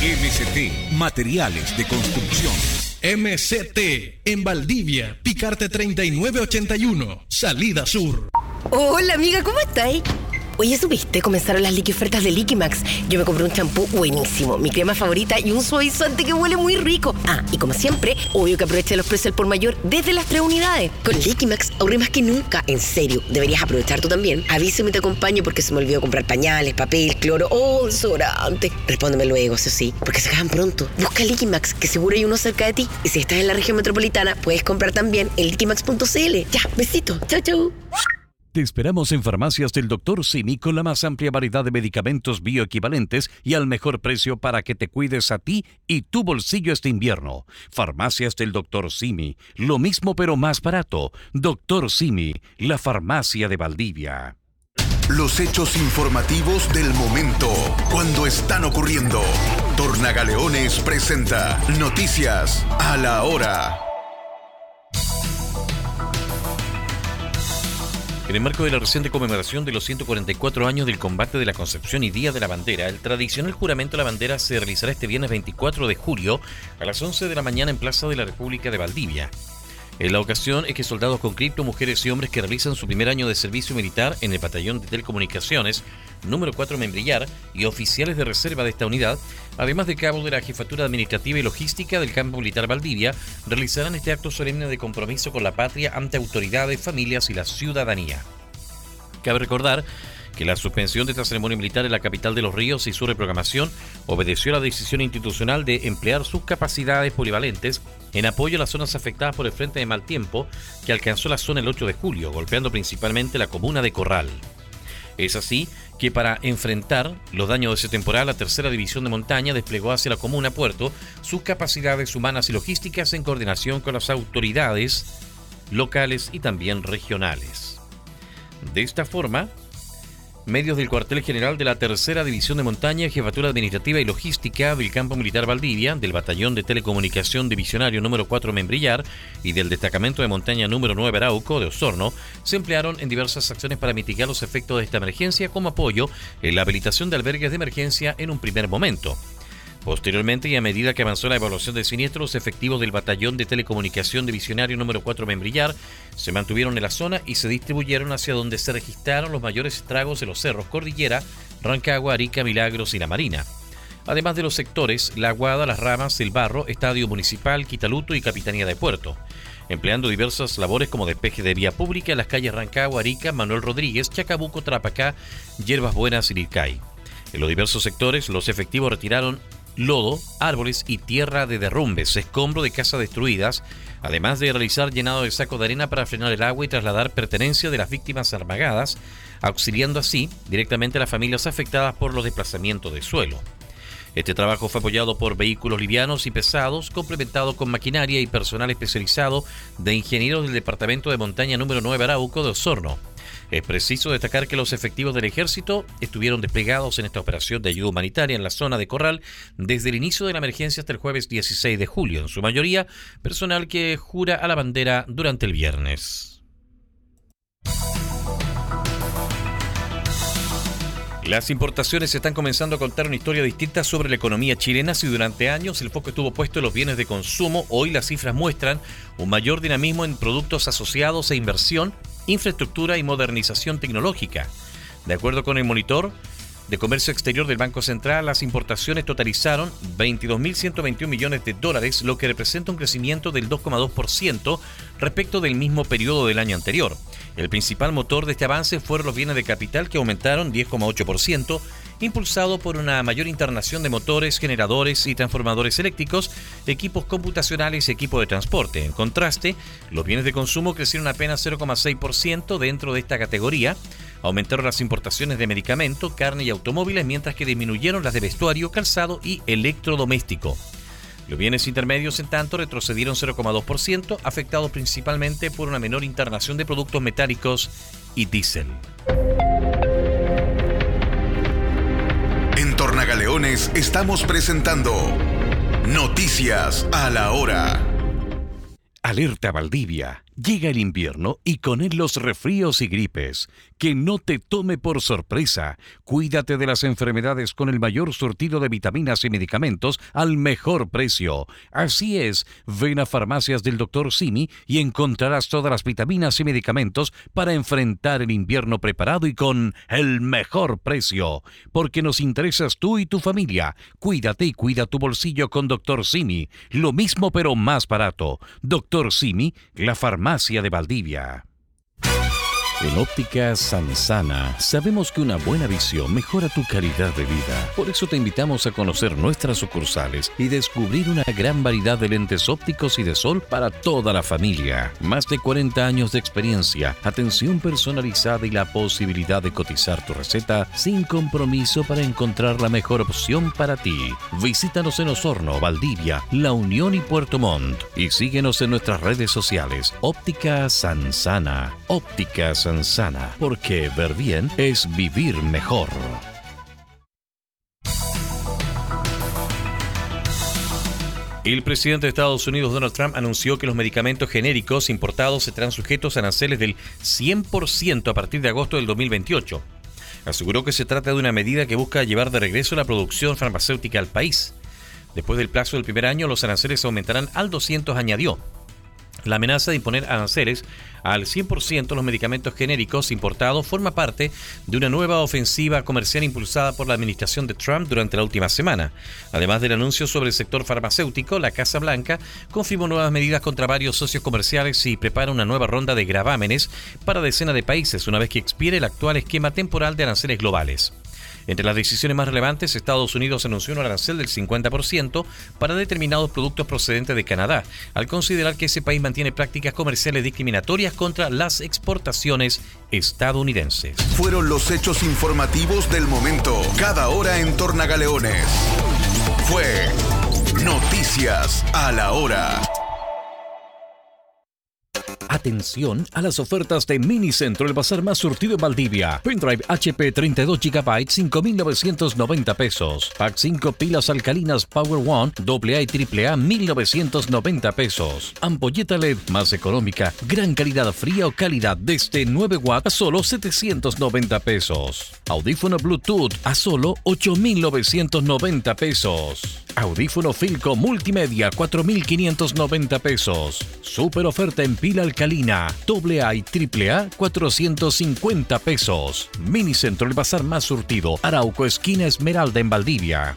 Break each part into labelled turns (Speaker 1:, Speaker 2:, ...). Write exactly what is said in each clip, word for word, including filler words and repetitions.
Speaker 1: M C T, materiales de construcción.
Speaker 2: M C T, en Valdivia, Picarte treinta y nueve ochenta y uno, Salida Sur.
Speaker 3: Hola amiga, ¿cómo estáis? Oye, ¿supiste? Comenzaron las liqui ofertas de Liquimax. Yo me compré un champú buenísimo, mi crema favorita y un suavizante que huele muy rico. Ah, y como siempre, obvio que aproveché los precios al por mayor desde las tres unidades. Con Liquimax ahorré más que nunca. En serio, deberías aprovechar tú también. Avísame y te acompaño porque se me olvidó comprar pañales, papel, cloro o desodorante. Respóndeme luego, eso sí, porque se acaban pronto. Busca Liquimax, que seguro hay uno cerca de ti. Y si estás en la región metropolitana, puedes comprar también en liquimax punto c l. Ya, besito. Chau, chau.
Speaker 4: Te esperamos en Farmacias del doctor Simi con la más amplia variedad de medicamentos bioequivalentes y al mejor precio para que te cuides a ti y tu bolsillo este invierno. Farmacias del doctor Simi, lo mismo pero más barato. doctor Simi, la farmacia de Valdivia.
Speaker 5: Los hechos informativos del momento, cuando están ocurriendo. Tornagaleones presenta Noticias a la Hora.
Speaker 6: En el marco de la reciente conmemoración de los ciento cuarenta y cuatro años del combate de la Concepción y Día de la Bandera, el tradicional juramento de la bandera se realizará este viernes veinticuatro de julio a las once de la mañana en Plaza de la República de Valdivia. En la ocasión es que soldados con cripto, mujeres y hombres que realizan su primer año de servicio militar en el Batallón de Telecomunicaciones número cuatro Membrillar y oficiales de reserva de esta unidad, además de cabos de la Jefatura Administrativa y Logística del Campo Militar Valdivia, realizarán este acto solemne de compromiso con la patria ante autoridades, familias y la ciudadanía. Cabe recordar que la suspensión de esta ceremonia militar en la capital de Los Ríos y su reprogramación obedeció a la decisión institucional de emplear sus capacidades polivalentes en apoyo a las zonas afectadas por el frente de mal tiempo que alcanzó la zona el ocho de julio, golpeando principalmente la comuna de Corral. Es así que para enfrentar los daños de ese temporal, la tercera división de montaña desplegó hacia la comuna Puerto sus capacidades humanas y logísticas en coordinación con las autoridades locales y también regionales. De esta forma, medios del cuartel general de la tercera división de montaña, Jefatura Administrativa y Logística del Campo Militar Valdivia, del Batallón de Telecomunicación Divisionario número cuatro Membrillar y del Destacamento de Montaña número nueve Arauco de Osorno, se emplearon en diversas acciones para mitigar los efectos de esta emergencia, como apoyo en la habilitación de albergues de emergencia en un primer momento. Posteriormente, y a medida que avanzó la evaluación del siniestro, los efectivos del Batallón de Telecomunicación Divisionario número cuatro Membrillar se mantuvieron en la zona y se distribuyeron hacia donde se registraron los mayores estragos en los cerros Cordillera, Rancagua, Arica, Milagros y La Marina. Además de los sectores La Aguada, Las Ramas, El Barro, Estadio Municipal, Quitaluto y Capitanía de Puerto, empleando diversas labores como despeje de vía pública en las calles Rancagua, Arica, Manuel Rodríguez, Chacabuco, Tarapacá, Hierbas Buenas y Lircay. En los diversos sectores, los efectivos retiraron lodo, árboles y tierra de derrumbes, escombro de casas destruidas, además de realizar llenado de sacos de arena para frenar el agua y trasladar pertenencias de las víctimas armagadas, auxiliando así directamente a las familias afectadas por los desplazamientos de suelo. Este trabajo fue apoyado por vehículos livianos y pesados, complementado con maquinaria y personal especializado de ingenieros del Departamento de Montaña número nueve Arauco de Osorno. Es preciso destacar que los efectivos del Ejército estuvieron desplegados en esta operación de ayuda humanitaria en la zona de Corral desde el inicio de la emergencia hasta el jueves dieciséis de julio, en su mayoría personal que jura a la bandera durante el viernes. Las importaciones están comenzando a contar una historia distinta sobre la economía chilena. Si durante años el foco estuvo puesto en los bienes de consumo, hoy las cifras muestran un mayor dinamismo en productos asociados a inversión, infraestructura y modernización tecnológica. De acuerdo con el monitor de comercio exterior del Banco Central, las importaciones totalizaron veintidós mil ciento veintiún millones de dólares, lo que representa un crecimiento del dos coma dos por ciento respecto del mismo periodo del año anterior. El principal motor de este avance fueron los bienes de capital, que aumentaron diez coma ocho por ciento, impulsado por una mayor internación de motores, generadores y transformadores eléctricos, equipos computacionales y equipos de transporte. En contraste, los bienes de consumo crecieron apenas cero coma seis por ciento dentro de esta categoría. Aumentaron las importaciones de medicamentos, carne y automóviles, mientras que disminuyeron las de vestuario, calzado y electrodoméstico. Los bienes intermedios, en tanto, retrocedieron cero coma dos por ciento, afectados principalmente por una menor internación de productos metálicos y diésel.
Speaker 5: En Tornagaleones estamos presentando Noticias a la Hora.
Speaker 4: Alerta Valdivia. Llega el invierno y con él los resfríos y gripes. Que no te tome por sorpresa. Cuídate de las enfermedades con el mayor surtido de vitaminas y medicamentos al mejor precio. Así es, ven a Farmacias del doctor Simi y encontrarás todas las vitaminas y medicamentos para enfrentar el invierno preparado y con el mejor precio. Porque nos interesas tú y tu familia. Cuídate y cuida tu bolsillo con doctor Simi. Lo mismo pero más barato. doctor Simi, la farmacia de Valdivia. En Óptica Sansana sabemos que una buena visión mejora tu calidad de vida. Por eso te invitamos a conocer nuestras sucursales y descubrir una gran variedad de lentes ópticos y de sol para toda la familia. Más de cuarenta años de experiencia, atención personalizada y la posibilidad de cotizar tu receta sin compromiso para encontrar la mejor opción para ti. Visítanos en Osorno, Valdivia, La Unión y Puerto Montt. Y síguenos en nuestras redes sociales. Óptica Sansana. Óptica Sansana. Sana, porque ver bien es vivir mejor.
Speaker 6: El presidente de Estados Unidos, Donald Trump, anunció que los medicamentos genéricos importados estarán sujetos a aranceles del cien por ciento a partir de agosto del dos mil veintiocho. Aseguró que se trata de una medida que busca llevar de regreso la producción farmacéutica al país. Después del plazo del primer año, los aranceles aumentarán al doscientos por ciento, añadió. La amenaza de imponer aranceles al cien por ciento los medicamentos genéricos importados forma parte de una nueva ofensiva comercial impulsada por la administración de Trump durante la última semana. Además del anuncio sobre el sector farmacéutico, la Casa Blanca confirmó nuevas medidas contra varios socios comerciales y prepara una nueva ronda de gravámenes para decenas de países una vez que expire el actual esquema temporal de aranceles globales. Entre las decisiones más relevantes, Estados Unidos anunció un arancel del cincuenta por ciento para determinados productos procedentes de Canadá, al considerar que ese país mantiene prácticas comerciales discriminatorias contra las exportaciones estadounidenses.
Speaker 5: Fueron los hechos informativos del momento, cada hora en Tornagaleones. Fue Noticias a la Hora.
Speaker 4: Atención a las ofertas de Minicentro, el bazar más surtido en Valdivia. Pendrive H P treinta y dos gigabytes, cinco mil novecientos noventa pesos. Pack cinco pilas alcalinas Power One, doble A y triple A, mil novecientos noventa pesos. Ampolleta L E D más económica, gran calidad fría o calidad desde nueve watts a solo setecientos noventa pesos. Audífono Bluetooth a solo ocho mil novecientos noventa pesos. Audífono Filco Multimedia, cuatro mil quinientos noventa pesos. Super oferta en pila alcalina, doble A y triple A, cuatrocientos cincuenta pesos. Minicentro, el bazar más surtido, Arauco, esquina Esmeralda en Valdivia.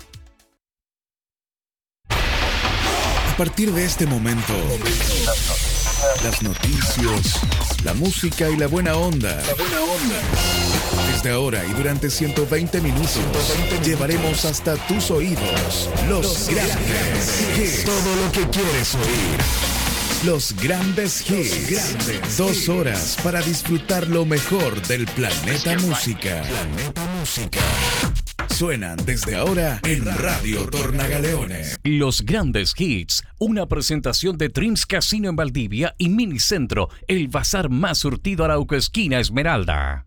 Speaker 7: A partir de este momento, las noticias, la música y la buena onda. La buena onda. Desde ahora y durante ciento veinte minutos, llevaremos hasta tus oídos los, los grandes hits. Todo lo que quieres oír. Los grandes hits. Grandes Dos horas para disfrutar lo mejor del planeta música. Planeta música. Suenan desde ahora en Radio Tornagaleones.
Speaker 4: Los grandes hits, una presentación de Dreams Casino en Valdivia y Minicentro, el bazar más surtido Arauco, esquina Esmeralda.